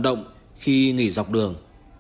động khi nghỉ dọc đường.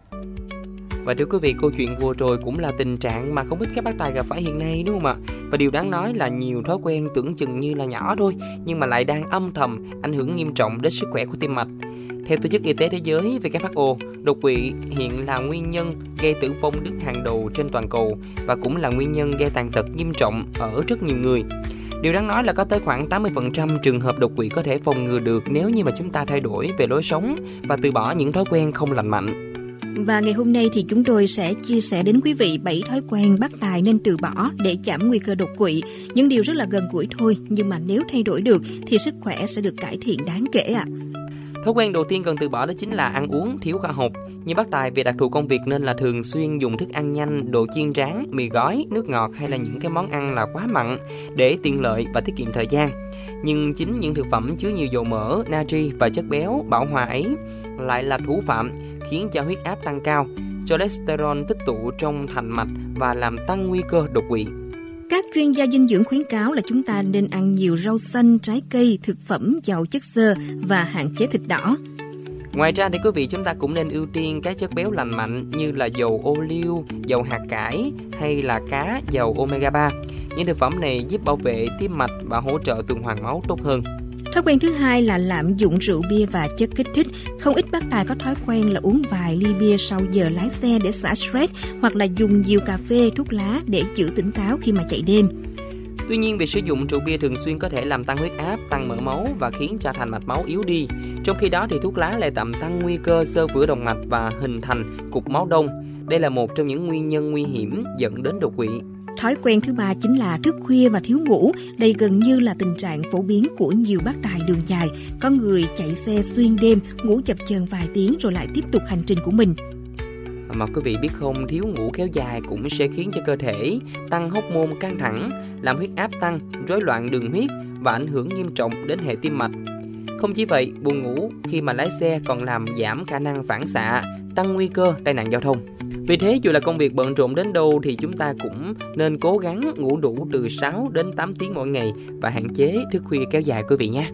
Và thưa quý vị, câu chuyện vừa rồi cũng là tình trạng mà không ít các bác tài gặp phải hiện nay, đúng không ạ? Và điều đáng nói là nhiều thói quen tưởng chừng như là nhỏ thôi, nhưng mà lại đang âm thầm ảnh hưởng nghiêm trọng đến sức khỏe của tim mạch. Theo Tổ chức Y tế Thế giới WHO, đột quỵ hiện là nguyên nhân gây tử vong đứng hàng đầu trên toàn cầu và cũng là nguyên nhân gây tàn tật nghiêm trọng ở rất nhiều người. Điều đáng nói là có tới khoảng 80% trường hợp đột quỵ có thể phòng ngừa được nếu như mà chúng ta thay đổi về lối sống và từ bỏ những thói quen không lành mạnh. Và ngày hôm nay thì chúng tôi sẽ chia sẻ đến quý vị 7 thói quen bác tài nên từ bỏ để giảm nguy cơ đột quỵ. Những điều rất là gần gũi thôi, nhưng mà nếu thay đổi được thì sức khỏe sẽ được cải thiện đáng kể ạ. Thói quen đầu tiên cần từ bỏ đó chính là ăn uống thiếu khoa học. Như bác tài vì đặc thù công việc nên là thường xuyên dùng thức ăn nhanh, đồ chiên rán, mì gói, nước ngọt hay là những cái món ăn là quá mặn để tiện lợi và tiết kiệm thời gian. Nhưng chính những thực phẩm chứa nhiều dầu mỡ, natri và chất béo bão hòa ấy lại là thủ phạm khiến cho huyết áp tăng cao, cholesterol tích tụ trong thành mạch và làm tăng nguy cơ đột quỵ. Các chuyên gia dinh dưỡng khuyến cáo là chúng ta nên ăn nhiều rau xanh, trái cây, thực phẩm giàu chất xơ và hạn chế thịt đỏ. Ngoài ra thì quý vị chúng ta cũng nên ưu tiên các chất béo lành mạnh như là dầu ô liu, dầu hạt cải hay là cá giàu omega 3. Những thực phẩm này giúp bảo vệ tim mạch và hỗ trợ tuần hoàn máu tốt hơn. Thói quen thứ hai là lạm dụng rượu bia và chất kích thích. Không ít bác tài có thói quen là uống vài ly bia sau giờ lái xe để xả stress hoặc là dùng nhiều cà phê, thuốc lá để giữ tỉnh táo khi mà chạy đêm. Tuy nhiên, việc sử dụng rượu bia thường xuyên có thể làm tăng huyết áp, tăng mỡ máu và khiến cho thành mạch máu yếu đi. Trong khi đó thì thuốc lá lại làm tăng nguy cơ xơ vữa động mạch và hình thành cục máu đông. Đây là một trong những nguyên nhân nguy hiểm dẫn đến đột quỵ. Thói quen thứ ba chính là thức khuya và thiếu ngủ. Đây gần như là tình trạng phổ biến của nhiều bác tài đường dài. Có người chạy xe xuyên đêm, ngủ chập chờn vài tiếng rồi lại tiếp tục hành trình của mình. Mà quý vị biết không, thiếu ngủ kéo dài cũng sẽ khiến cho cơ thể tăng hormone căng thẳng, làm huyết áp tăng, rối loạn đường huyết và ảnh hưởng nghiêm trọng đến hệ tim mạch. Không chỉ vậy, buồn ngủ khi mà lái xe còn làm giảm khả năng phản xạ, tăng nguy cơ tai nạn giao thông. Vì thế, dù là công việc bận rộn đến đâu thì chúng ta cũng nên cố gắng ngủ đủ từ 6 đến 8 tiếng mỗi ngày và hạn chế thức khuya kéo dài quý vị nhé.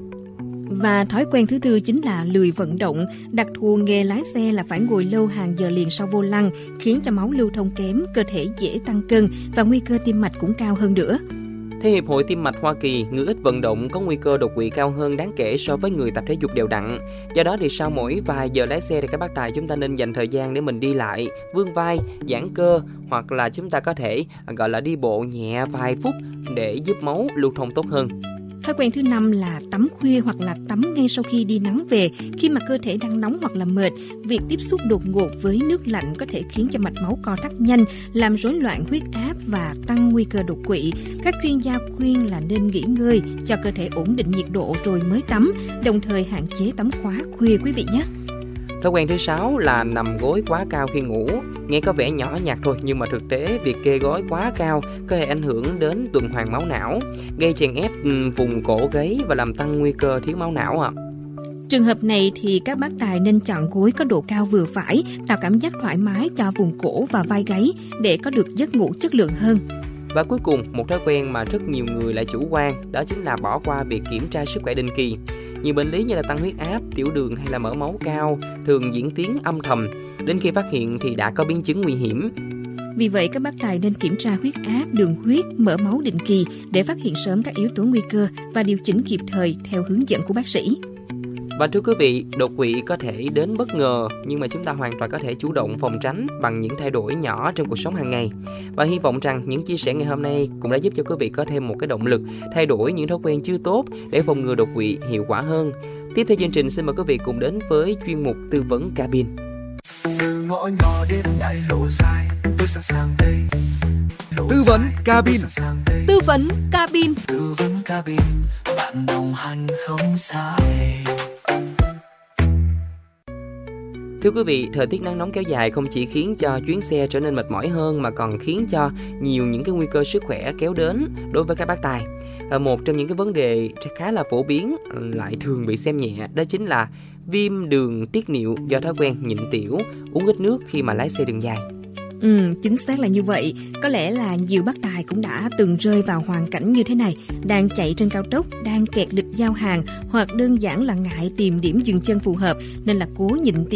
Và thói quen thứ tư chính là lười vận động. Đặc thù nghề lái xe là phải ngồi lâu hàng giờ liền sau vô lăng, khiến cho máu lưu thông kém, cơ thể dễ tăng cân và nguy cơ tim mạch cũng cao hơn nữa. Theo Hiệp hội Tim mạch Hoa Kỳ, người ít vận động có nguy cơ đột quỵ cao hơn đáng kể so với người tập thể dục đều đặn. Do đó thì sau mỗi vài giờ lái xe thì các bác tài chúng ta nên dành thời gian để mình đi lại, vươn vai, giãn cơ hoặc là chúng ta có thể gọi là đi bộ nhẹ vài phút để giúp máu lưu thông tốt hơn. Thói quen thứ 5 là tắm khuya hoặc là tắm ngay sau khi đi nắng về. Khi mà cơ thể đang nóng hoặc là mệt, việc tiếp xúc đột ngột với nước lạnh có thể khiến cho mạch máu co thắt nhanh, làm rối loạn huyết áp và tăng nguy cơ đột quỵ. Các chuyên gia khuyên là nên nghỉ ngơi cho cơ thể ổn định nhiệt độ rồi mới tắm, đồng thời hạn chế tắm quá khuya quý vị nhé. Thói quen thứ 6 là nằm gối quá cao khi ngủ. Nghe có vẻ nhỏ nhặt thôi nhưng mà thực tế việc kê gối quá cao có thể ảnh hưởng đến tuần hoàn máu não, gây chèn ép vùng cổ gáy và làm tăng nguy cơ thiếu máu não ạ. Trường hợp này thì các bác tài nên chọn gối có độ cao vừa phải, tạo cảm giác thoải mái cho vùng cổ và vai gáy để có được giấc ngủ chất lượng hơn. Và cuối cùng, một thói quen mà rất nhiều người lại chủ quan, đó chính là bỏ qua việc kiểm tra sức khỏe định kỳ. Nhiều bệnh lý như là tăng huyết áp, tiểu đường hay là mỡ máu cao thường diễn tiến âm thầm, đến khi phát hiện thì đã có biến chứng nguy hiểm. Vì vậy, các bác tài nên kiểm tra huyết áp, đường huyết, mỡ máu định kỳ để phát hiện sớm các yếu tố nguy cơ và điều chỉnh kịp thời theo hướng dẫn của bác sĩ. Và thưa quý vị, đột quỵ có thể đến bất ngờ nhưng mà chúng ta hoàn toàn có thể chủ động phòng tránh bằng những thay đổi nhỏ trong cuộc sống hàng ngày. Và hy vọng rằng những chia sẻ ngày hôm nay cũng đã giúp cho quý vị có thêm một cái động lực thay đổi những thói quen chưa tốt để phòng ngừa đột quỵ hiệu quả hơn. Tiếp theo chương trình xin mời quý vị cùng đến với chuyên mục tư vấn cabin. Từ ngõ nhỏ đến đại lộ dài, tôi sẵn sàng đây. Tư vấn cabin. Tư vấn cabin. Tư vấn cabin, bạn đồng hành không xa. Thưa quý vị, thời tiết nắng nóng kéo dài không chỉ khiến cho chuyến xe trở nên mệt mỏi hơn mà còn khiến cho nhiều những cái nguy cơ sức khỏe kéo đến đối với các bác tài. Một trong những cái vấn đề khá là phổ biến lại thường bị xem nhẹ đó chính là viêm đường tiết niệu do thói quen nhịn tiểu, uống ít nước khi mà lái xe đường dài. Chính xác là như vậy. Có lẽ là nhiều bác tài cũng đã từng rơi vào hoàn cảnh như thế này. Đang chạy trên cao tốc, đang kẹt lịch giao hàng hoặc đơn giản là ngại tìm điểm dừng chân phù hợp nên là cố nhịn tiểu